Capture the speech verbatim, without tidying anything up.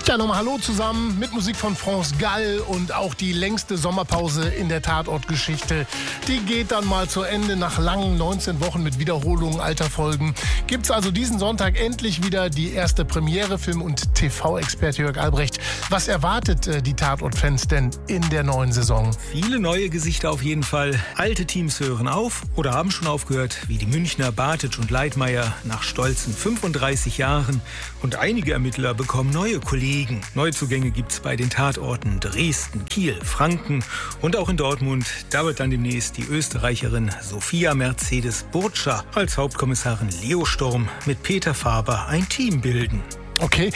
Ja, nochmal Hallo zusammen mit Musik von France Gall und auch die längste Sommerpause in der Tatortgeschichte. Die geht dann mal zu Ende nach langen neunzehn Wochen mit Wiederholungen alter Folgen. Gibt's also diesen Sonntag endlich wieder die erste Premiere. Film- und T V-Experte Jörg Albrecht. Was erwartet äh, die Tatort-Fans denn in der neuen Saison? Viele neue Gesichter auf jeden Fall. Alte Teams hören auf oder haben schon aufgehört, wie die Münchner Bartitsch und Leitmeier nach stolzen fünfunddreißig Jahren. Und einige Ermittler bekommen neue Kollegen. Neuzugänge gibt's bei den Tatorten Dresden, Kiel, Franken und auch in Dortmund. Da wird dann demnächst die Österreicherin Sophia Mercedes Burtscher als Hauptkommissarin Leo Sturm mit Peter Faber ein Team bilden. Okay,